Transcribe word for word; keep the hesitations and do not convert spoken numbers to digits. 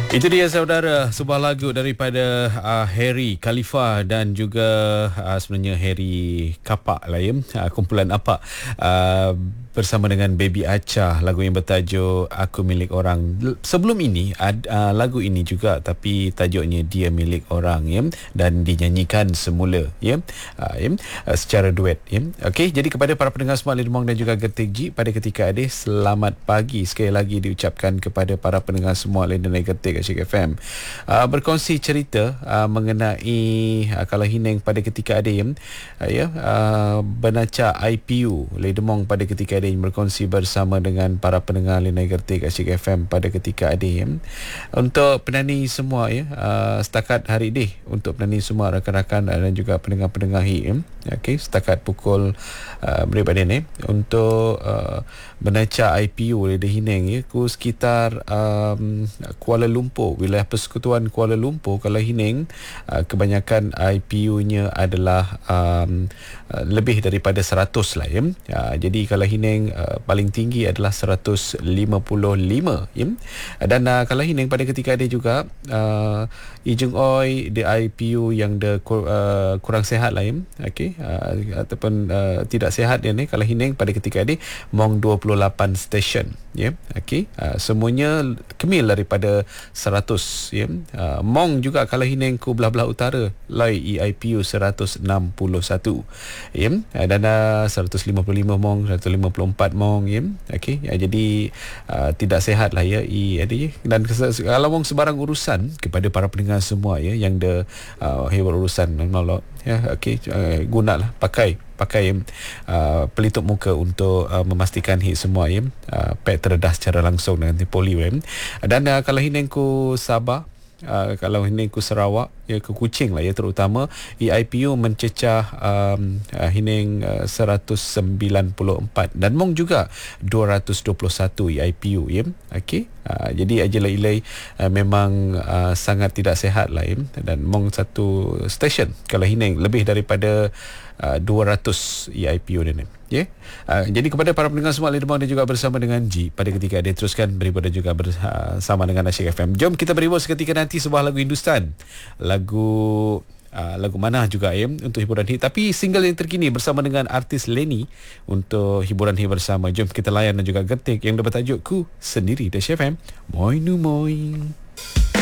Itu dia saudara, sebuah lagu daripada uh, Harry Khalifa dan juga uh, sebenarnya Harry Kapak lah ya, uh, kumpulan Apak uh, bersama dengan Baby Acha, lagu yang bertajuk Aku Milik Orang. Sebelum ini ad, uh, lagu ini juga tapi tajuknya Dia Milik Orang ya, dan dinyanyikan semula ya, uh, ya uh, secara duet ya. Okey, jadi kepada para pendengar semua Lemong dan juga Getik G pada ketika ini, selamat pagi sekali lagi diucapkan kepada para pendengar semua Lemong dan Getik Asyik F M. Uh, berkongsi cerita uh, mengenai uh, kalau Hineng pada ketika ada uh, ya uh, benaca I P U Ledemong pada ketika ada berkongsi bersama dengan para pendengar Lemong Getik Asyik F M pada ketika ada ya. Untuk penani semua ya, uh, setakat hari ini untuk penani semua rakan-rakan dan juga pendengar-pendengar ya. Okey, setakat pukul uh, berapa ni untuk uh, benaca I P U Leda Hineng ya, ku sekitar um, Kuala Lumpur, wilayah Persekutuan Kuala Lumpur. Kalau Hineng uh, kebanyakan I P U-nya adalah um, uh, lebih daripada seratus lah ya. Uh, jadi kalau Hineng uh, paling tinggi adalah seratus lima puluh lima ya. Dan uh, kalau Hineng pada ketika ada juga uh, Ijeng Oi di I P U yang de, uh, kurang sihat lah ya. Okey, uh, ataupun uh, tidak sihat dia ni, kalau Hineng pada ketika ada mong dua puluh lapan stesen ya. Okey, uh, semuanya kemil daripada seratus ya. Uh, mong juga kalau Hineng ku belah-belah utara lai E I P U seratus enam puluh satu ya. Uh, dan uh, seratus lima puluh lima mong, seratus lima puluh empat mong ya. Okey, uh, jadi uh, tidak sihat lah ya E ada ya. Dan kalau mong sebarang urusan kepada para pendengar semua ya yang de uh, hewan urusan menolok ya. Okey, uh, gunalah pakai pakai uh, pelitup muka untuk uh, memastikan hit semua ya, uh, pek terdedah secara langsung dengan polio ya. Dan uh, kalau Hineng ku Sabah, Uh, kalau Hineng ku Sarawak ya, ke Kuching lah ya, terutama E I P U mencecah um, uh, Hineng uh, seratus sembilan puluh empat dan mong juga dua ratus dua puluh satu E I P U ya. Okey, uh, jadi Ajilah Ilai uh, memang uh, sangat tidak sihat lah ya. Dan mong satu stesen kalau Hineng lebih daripada uh, dua ratus E I P U dia ni. Ya. Yeah. Uh, jadi kepada para pendengar semua Lemong dan juga bersama dengan G pada ketika dia teruskan beribu dan juga bersama dengan Asyik F M. Jom kita beribu seketika nanti sebuah lagu Hindustan. Lagu uh, lagu mana juga ya untuk hiburan hit, tapi single yang terkini bersama dengan artis Lenny untuk hiburan hit bersama. Jom kita layan dan juga getik yang bertajuk Ku Sendiri di Asyik F M. Moi nu moi.